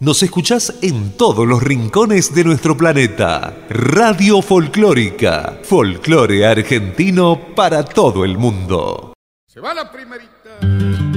Nos escuchás en todos los rincones de nuestro planeta. Radio Folclórica. Folclore argentino para todo el mundo. Se va la primerita.